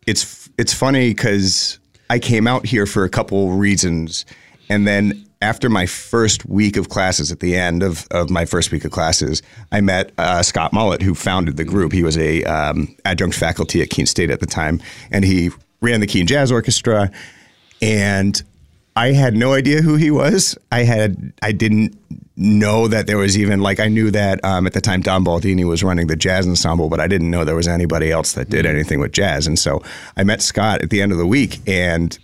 it's funny because I came out here for a couple reasons, and then after my first week of classes, at the end of my first week of classes, I met Scott Mullett, who founded the group. He was a adjunct faculty at Keene State at the time, and he ran the Keene Jazz Orchestra, and I had no idea who he was. I didn't know that there was even, like, I knew that at the time Don Baldini was running the jazz ensemble, but I didn't know there was anybody else that did anything with jazz. And so I met Scott at the end of the week, and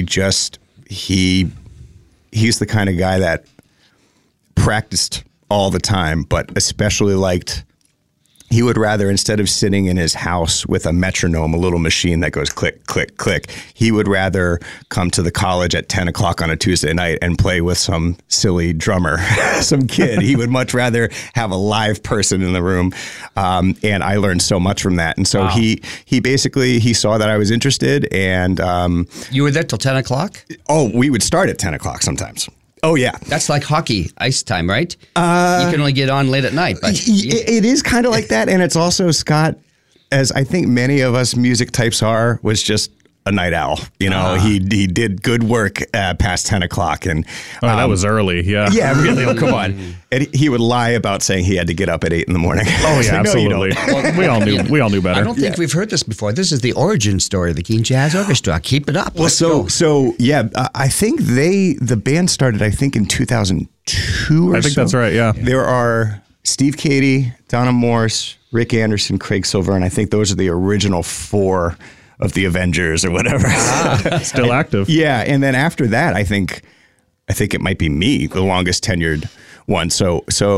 he's the kind of guy that practiced all the time, but especially liked, he would rather, instead of sitting in his house with a metronome, a little machine that goes click, click, click, he would rather come to the college at 10 o'clock on a Tuesday night and play with some silly drummer, some kid. He would much rather have a live person in the room. And I learned so much from that. And so he basically saw that I was interested. And you were there till 10 o'clock? Oh, we would start at 10 o'clock sometimes. Oh, yeah. That's like hockey, ice time, right? You can only get on late at night. But it is kind of like that. And it's also, Scott, as I think many of us music types are, was just a night owl. You know, he did good work past 10 o'clock. And that was early, yeah. Yeah, really. Oh, come on. And he would lie about saying he had to get up at 8 in the morning. Oh, yeah, absolutely. No, we all knew better. I don't think we've heard this before. This is the origin story of the Keene Jazz Orchestra. Keep it up. Well, I think the band started, I think, in 2002 or so. I think that's right, yeah. There are Steve Cady, Donna Morse, Rick Anderson, Craig Silver, and I think those are the original 4 of the Avengers or whatever. Still active. Yeah, and then after that, I think it might be me, the longest tenured one. So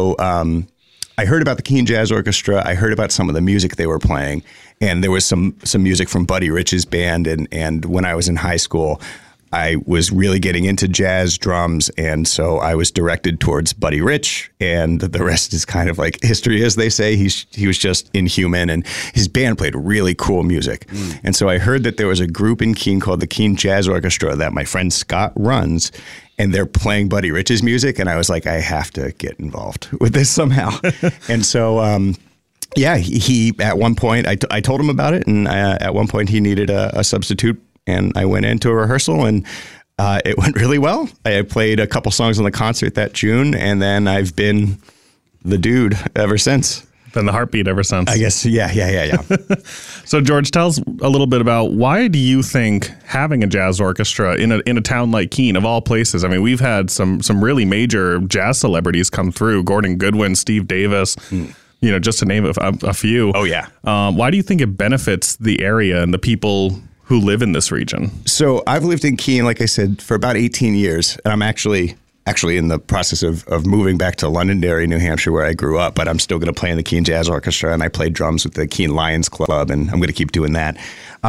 I heard about the Keene Jazz Orchestra. I heard about some of the music they were playing, and there was some music from Buddy Rich's band. And when I was in high school, I was really getting into jazz drums, and so I was directed towards Buddy Rich, and the rest is kind of like history, as they say. He was just inhuman, and his band played really cool music. And so I heard that there was a group in Keene called the Keene Jazz Orchestra that my friend Scott runs, and they're playing Buddy Rich's music, and I was like, I have to get involved with this somehow. And so he at one point, I told him about it, and at one point he needed a substitute. And I went into a rehearsal, and it went really well. I played a couple songs on the concert that June, and then I've been the dude ever since. Been the heartbeat ever since. I guess, yeah. So, George, tell us a little bit about, why do you think having a jazz orchestra in a town like Keene, of all places? I mean, we've had some really major jazz celebrities come through: Gordon Goodwin, Steve Davis. You know, just to name a few. Oh yeah. Why do you think it benefits the area and the people who live in this region? So I've lived in Keene, like I said, for about 18 years, and I'm actually in the process of moving back to Londonderry, New Hampshire, where I grew up, but I'm still going to play in the Keene Jazz Orchestra, and I play drums with the Keene Lions Club, and I'm going to keep doing that.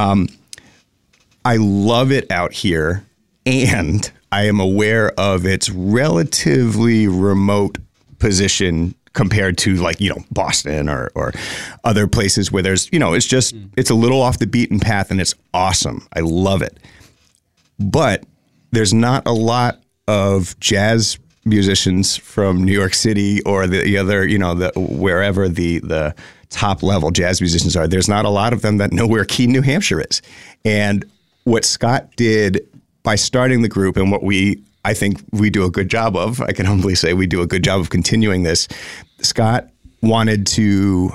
I love it out here, and I am aware of its relatively remote position compared to, like, you know, Boston or other places where there's, you know, it's a little off the beaten path, and it's awesome. I love it. But there's not a lot of jazz musicians from New York City or the other, you know, wherever the top level jazz musicians are. There's not a lot of them that know where Keene, New Hampshire is. And what Scott did by starting the group, and what I think we do a good job of, I can humbly say we do a good job of continuing this. Scott wanted to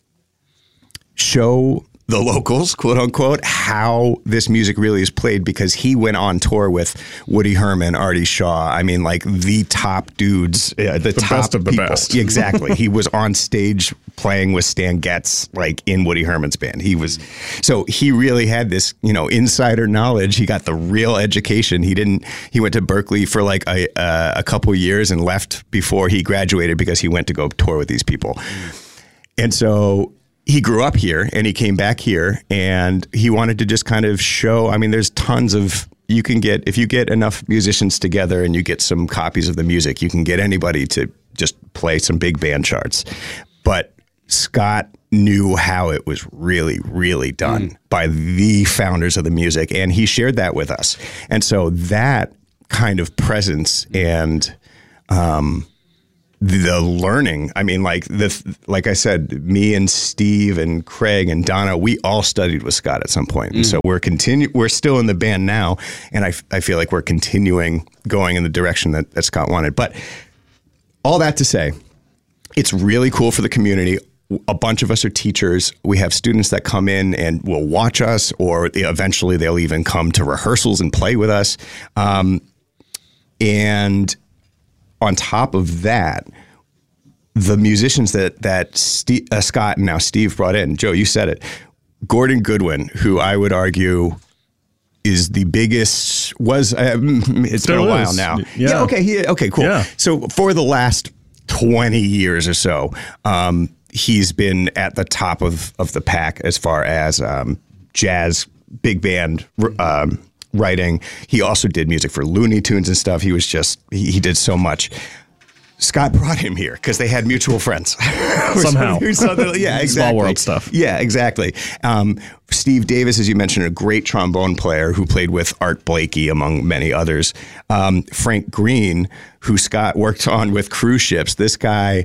show the locals, quote unquote, how this music really is played, because he went on tour with Woody Herman, Artie Shaw. I mean, like, the top dudes, the top best of the people. best. Exactly. He was on stage playing with Stan Getz, like, in Woody Herman's band. So he really had this, you know, insider knowledge. He got the real education. He went to Berkeley for like a couple years and left before he graduated because he went to go tour with these people. And so he grew up here, and he came back here, and he wanted to just kind of show, I mean, there's tons of, if you get enough musicians together and you get some copies of the music, you can get anybody to just play some big band charts. But Scott knew how it was really, really done by the founders of the music, and he shared that with us. And so that kind of presence and the learning. I mean, like I said, me and Steve and Craig and Donna, we all studied with Scott at some point. And so we're still in the band now. And I feel like we're continuing going in the direction that Scott wanted. But all that to say, it's really cool for the community. A bunch of us are teachers. We have students that come in and will watch us, or eventually they'll even come to rehearsals and play with us. And on top of that, the musicians that Scott and now Steve brought in, Joe, you said it, Gordon Goodwin, who I would argue is the biggest, it's Still been a while is. now. Yeah. Okay, cool. Yeah. So for the last 20 years or so, he's been at the top of the pack as far as jazz, big band writing. He also did music for Looney Tunes and stuff. He did so much. Scott brought him here because they had mutual friends. Somehow. Yeah, exactly. Small world stuff. Yeah, exactly. Steve Davis, as you mentioned, a great trombone player who played with Art Blakey, among many others. Frank Green, who Scott worked on with cruise ships. This guy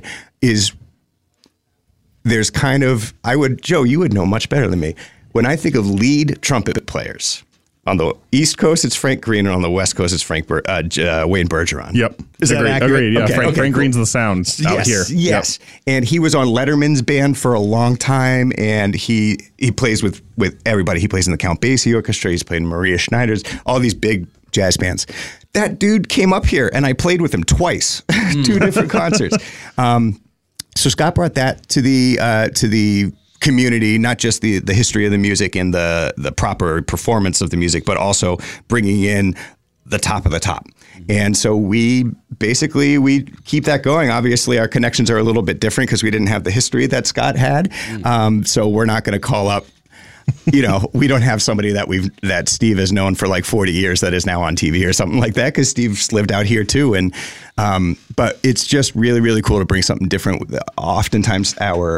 there's kind of, Joe, you would know much better than me. When I think of lead trumpet players, on the East Coast, it's Frank Green, and on the West Coast, it's Wayne Bergeron. Yep. Is that accurate? Agreed. Yeah. Okay, Frank Green's the sound out here. Yes. Yep. And he was on Letterman's band for a long time, and he plays with everybody. He plays in the Count Basie Orchestra. He's played in Maria Schneider's, all these big jazz bands. That dude came up here, and I played with him twice, 2 different concerts. So Scott brought that to the community, not just the history of the music and the proper performance of the music, but also bringing in the top of the top. And so we keep that going. Obviously, our connections are a little bit different because we didn't have the history that Scott had. So we're not going to call up, we don't have somebody that Steve has known for like 40 years that is now on TV or something like that, because Steve's lived out here too. And but it's just really, really cool to bring something different. Oftentimes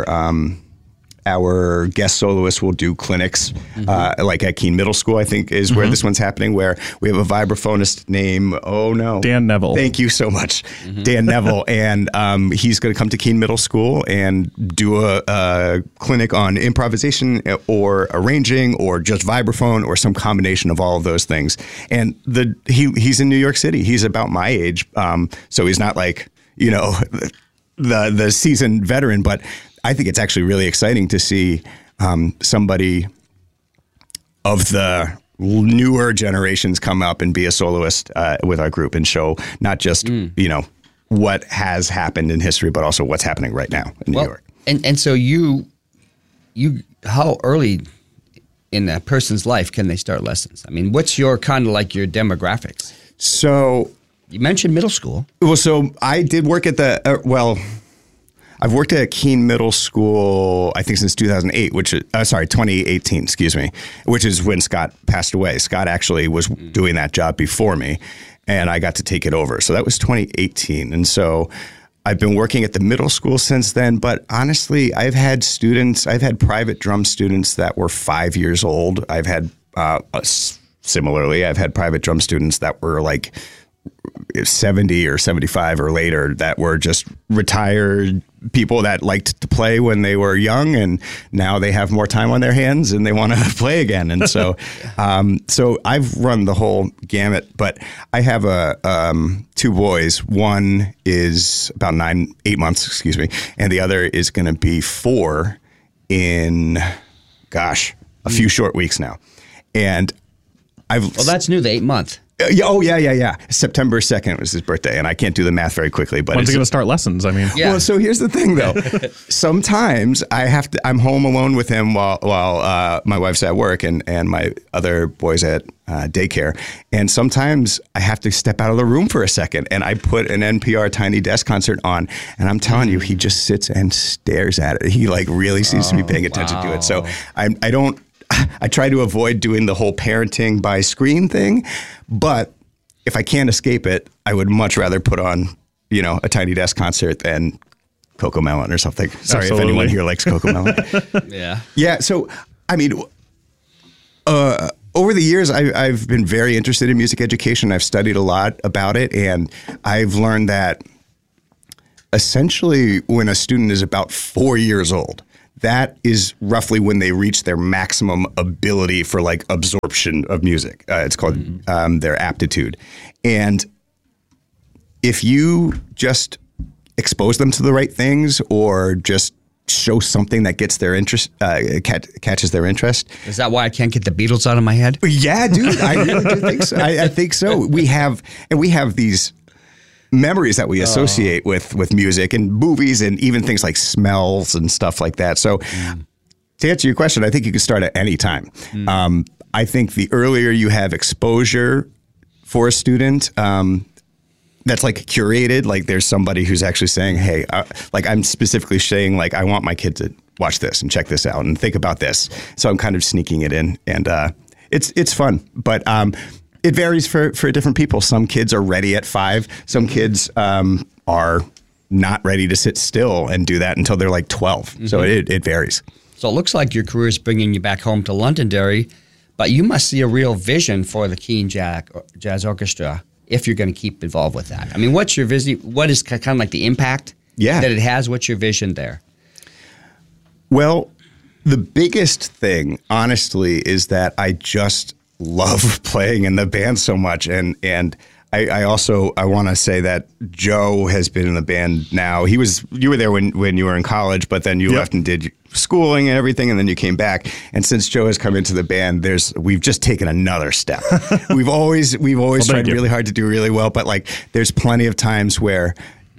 our guest soloists will do clinics, like at Keene Middle School, I think is where this one's happening, where we have a vibraphonist named, Dan Neville. Thank you so much, Dan Neville. And he's going to come to Keene Middle School and do a clinic on improvisation or arranging or just vibraphone or some combination of all of those things. And he's in New York City. He's about my age. So he's not like, the seasoned veteran, but I think it's actually really exciting to see somebody of the newer generations come up and be a soloist with our group and show not just, what has happened in history, but also what's happening right now in New York. And so you, how early in a person's life can they start lessons? I mean, what's your kind of like your demographics? So you mentioned middle school. Well, so I did work at I've worked at Keene Middle School, I think since 2008, 2018, excuse me, which is when Scott passed away. Scott actually was doing that job before me, and I got to take it over. So that was 2018. And so I've been working at the middle school since then. But honestly, I've had private drum students that were 5 years old. I've had, similarly, I've had private drum students that were like 70 or 75 or later that were just retired people that liked to play when they were young, and now they have more time on their hands and they want to play again. And so, so I've run the whole gamut, but I have 2 boys. One is about 8 months, excuse me. And the other is going to be 4 in, a few short weeks now. And Well, that's new, the 8-month. Yeah. September 2nd was his birthday, and I can't do the math very quickly. But when's he going to start lessons? I mean, Well, so here's the thing, though. Sometimes I'm home alone with him while my wife's at work and my other boys at daycare, and sometimes I have to step out of the room for a second, and I put an NPR Tiny Desk concert on, and I'm telling you, he just sits and stares at it. He like really seems to be paying attention to it. So I try to avoid doing the whole parenting by screen thing, but if I can't escape it, I would much rather put on, a Tiny Desk concert than Coco Melon or something. Sorry if anyone here likes Coco Melon. Yeah. Yeah. So, I mean, over the years, I've been very interested in music education. I've studied a lot about it, and I've learned that essentially when a student is about 4 years old. That is roughly when they reach their maximum ability for like absorption of music. It's called their aptitude. And if you just expose them to the right things or just show something that gets their interest, catches their interest. Is that why I can't get the Beatles out of my head? Yeah, dude, I really do think so. I think so. We have these memories that we associate with music and movies and even things like smells and stuff like that. So to answer your question, I think you can start at any time. I think the earlier you have exposure for a student, that's like curated, like there's somebody who's actually saying, hey, like I'm specifically saying like, I want my kid to watch this and check this out and think about this. So I'm kind of sneaking it in and it's fun, but it varies for different people. Some kids are ready at 5. Some kids are not ready to sit still and do that until they're like 12. So it varies. So it looks like your career is bringing you back home to Londonderry, but you must see a real vision for the Keene Jazz Orchestra if you're going to keep involved with that. I mean, what's your vision? What is kind of like the impact that it has? What's your vision there? Well, the biggest thing, honestly, is that I just love playing in the band so much. And I want to say that Joe has been in the band now. You were there when you were in college, but then you left and did schooling and everything, and then you came back. And since Joe has come into the band, we've just taken another step. We've always tried really hard to do really well, but like there's plenty of times where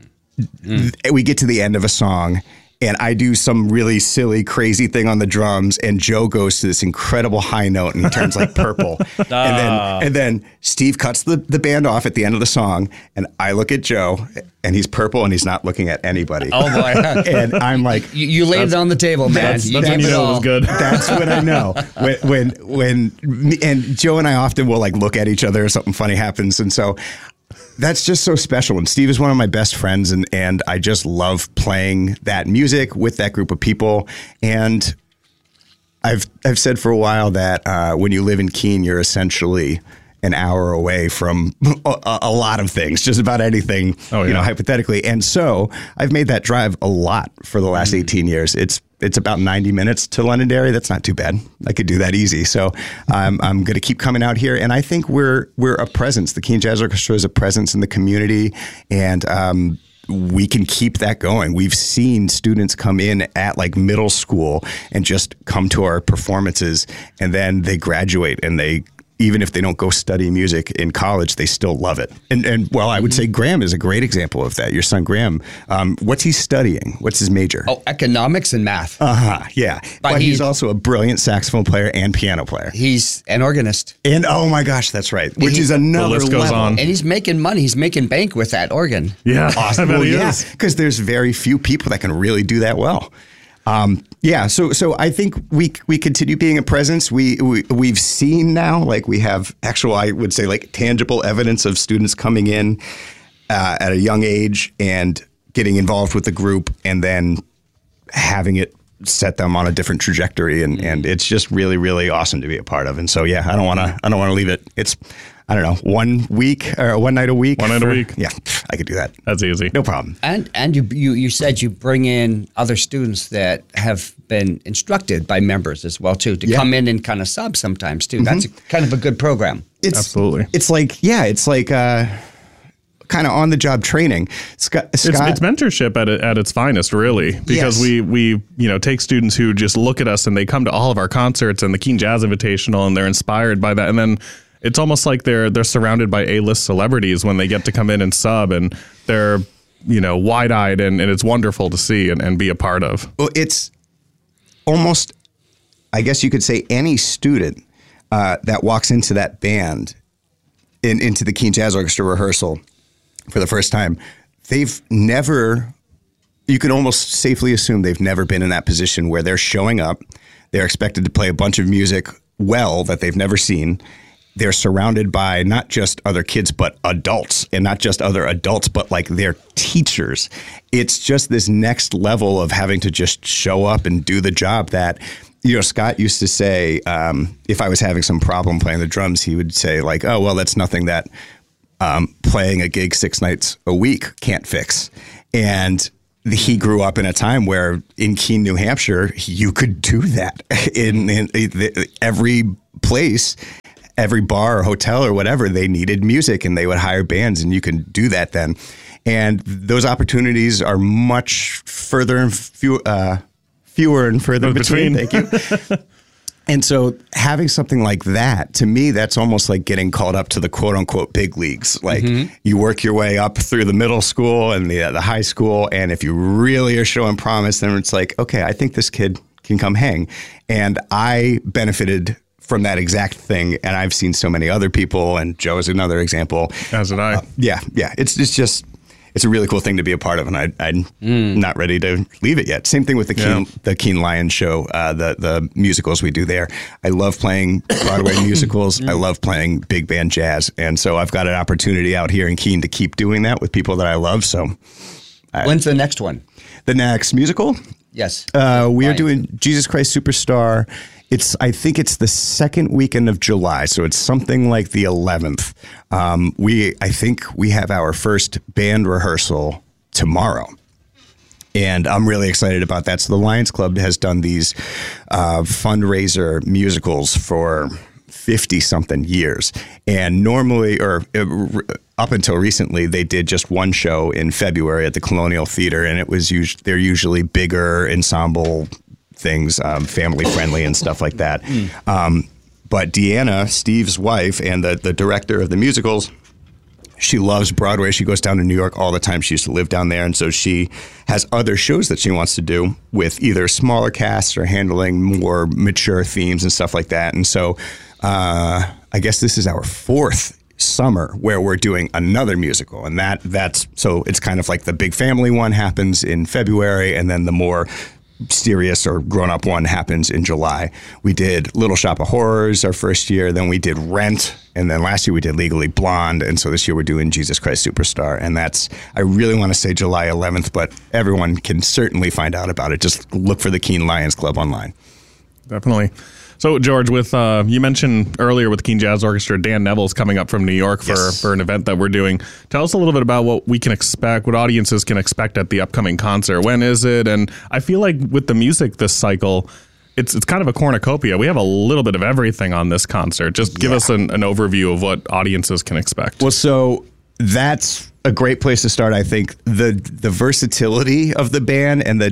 we get to the end of a song and I do some really silly, crazy thing on the drums, and Joe goes to this incredible high note, and he turns like purple. And then Steve cuts the band off at the end of the song, and I look at Joe, and he's purple, and he's not looking at anybody. Oh boy! And I'm like, you laid it on the table, man. That's when you know it was good. That's when I know. When and Joe and I often will like look at each other, or something funny happens, and so. That's just so special. And Steve is one of my best friends, and I just love playing that music with that group of people. And I've said for a while that when you live in Keene, you're essentially an hour away from a lot of things, just about anything, hypothetically. And so I've made that drive a lot for the last 18 years. It's about 90 minutes to Londonderry. That's not too bad. I could do that easy. So I'm going to keep coming out here. And I think we're a presence. The Keene Jazz Orchestra is a presence in the community. And we can keep that going. We've seen students come in at like middle school and just come to our performances. And then they graduate and even if they don't go study music in college, they still love it. And well, I would say Graham is a great example of that. Your son, Graham, what's he studying? What's his major? Oh, economics and math. Yeah. But he's also a brilliant saxophone player and piano player. He's an organist. And oh my gosh, that's right. Which is another the list goes level. on. And he's making money. He's making bank with that organ. Yeah. Awesome. Well, because there's very few people that can really do that well. So I think we continue being a presence. We've seen now, like we have actual, I would say like tangible evidence of students coming in at a young age and getting involved with the group and then having it set them on a different trajectory. And it's just really, really awesome to be a part of. And so, yeah, I don't want to leave it. It's, I don't know, 1 week or one night a week. One night a week. Yeah, I could do that. That's easy. No problem. And you said you bring in other students that have been instructed by members as well too to come in and kind of sub sometimes too. That's kind of a good program. Absolutely. It's like kind of on the job training. Scott, it's mentorship at its finest, really, because we take students who just look at us and they come to all of our concerts and the Keene Jazz Invitational and they're inspired by that, and then it's almost like they're surrounded by A-list celebrities when they get to come in and sub, and they're wide-eyed, and it's wonderful to see and be a part of. Well, it's almost, I guess you could say, any student that walks into that band, into the Keene Jazz Orchestra rehearsal for the first time, you can almost safely assume they've never been in that position where they're showing up, they're expected to play a bunch of music well that they've never seen. They're surrounded by not just other kids, but adults, and not just other adults, but like their teachers. It's just this next level of having to just show up and do the job that, Scott used to say, if I was having some problem playing the drums, he would say like, oh, well, that's nothing that playing a gig 6 nights a week can't fix. And he grew up in a time where in Keene, New Hampshire, you could do that in every place, every bar or hotel or whatever. They needed music and they would hire bands, and you can do that then. And those opportunities are much further and fewer and further between. Thank you. And so having something like that, to me, that's almost like getting called up to the quote unquote big leagues. Like you work your way up through the middle school and the high school. And if you really are showing promise, then it's like, okay, I think this kid can come hang. And I benefited from that exact thing. And I've seen so many other people, and Joe is another example. As did I. Yeah. It's a really cool thing to be a part of, and I'm not ready to leave it yet. Same thing with the Keene Lions show, the musicals we do there. I love playing Broadway musicals. I love playing big band jazz, and so I've got an opportunity out here in Keene to keep doing that with people that I love. So, when's the next one? The next musical? Yes, we are doing Jesus Christ Superstar. I think it's the second weekend of July, so it's something like the 11th. I think we have our first band rehearsal tomorrow, and I'm really excited about that. So the Lions Club has done these fundraiser musicals for 50-something years, and normally, or up until recently, they did just one show in February at the Colonial Theater, and they're usually bigger ensemble things, family friendly and stuff like that. But Deanna, Steve's wife, and the director of the musicals, she loves Broadway. She goes down to New York all the time. She used to live down there. And so she has other shows that she wants to do with either smaller casts or handling more mature themes and stuff like that. And so I guess this is our fourth summer where we're doing another musical. And that's so it's kind of like the big family one happens in February, and then the more serious or grown-up one happens in July. We did Little Shop of Horrors our first year, then we did Rent, and then last year we did Legally Blonde, and so this year we're doing Jesus Christ Superstar, and I really want to say July 11th, but everyone can certainly find out about it. Just look for the Keene Lions Club online. Definitely. So, George, with you mentioned earlier with the Keene Jazz Orchestra, Dan Neville's coming up from New York for an event that we're doing. Tell us a little bit about what we can expect, what audiences can expect at the upcoming concert. When is it? And I feel like with the music this cycle, it's kind of a cornucopia. We have a little bit of everything on this concert. Just give us an overview of what audiences can expect. Well, so that's a great place to start. I think the versatility of the band and the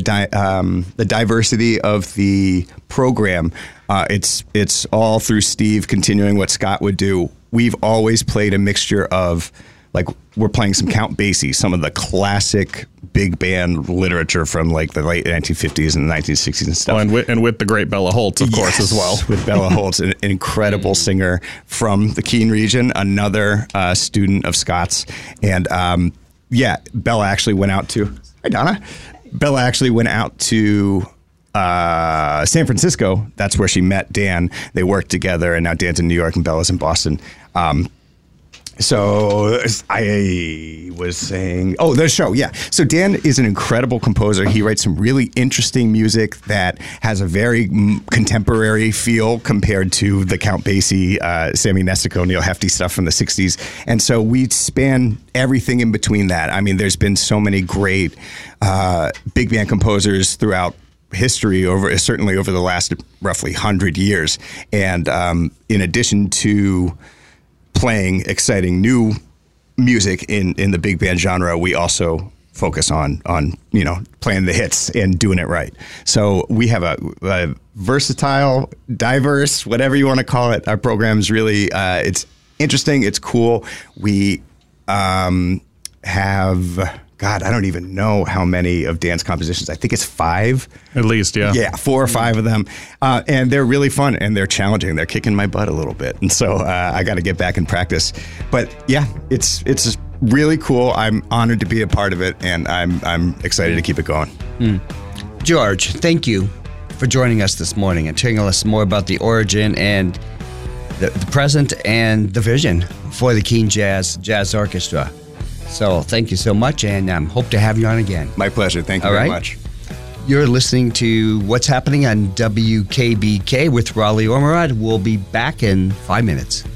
diversity of the program. It's all through Steve continuing what Scott would do. We've always played a mixture of, like, we're playing some Count Basie, some of the classic big band literature from like the late 1950s and 1960s and stuff. Oh, and with the great Bella Holtz, of course, as well. With Bella Holtz, an incredible singer from the Keene region, another student of Scott's. And Bella actually went out to, hi Donna, Bella actually went out to San Francisco. That's where she met Dan. They worked together, and now Dan's in New York and Bella's in Boston. So I was saying, the show, yeah. So Dan is an incredible composer. He writes some really interesting music that has a very contemporary feel compared to the Count Basie, Sammy Nestico, Neil Hefti stuff from the 60s. And so we span everything in between that. I mean, there's been so many great big band composers throughout history, certainly over the last roughly 100 years. And in addition to playing exciting new music in the big band genre, we also focus on playing the hits and doing it right. So we have a versatile, diverse, whatever you want to call it. Our program is really it's interesting. It's cool. We have, God, I don't even know how many of Dan's compositions. I think it's 5. At least, yeah. Yeah, 4 or 5 of them. And they're really fun and they're challenging. They're kicking my butt a little bit. And so I got to get back and practice. But yeah, it's really cool. I'm honored to be a part of it, and I'm excited to keep it going. George, thank you for joining us this morning and telling us more about the origin and the present and the vision for the Keene Jazz Orchestra. So thank you so much, and hope to have you on again. My pleasure. Thank you very much. You're listening to What's Happening on WKBK with Raleigh Ormerod. We'll be back in 5 minutes.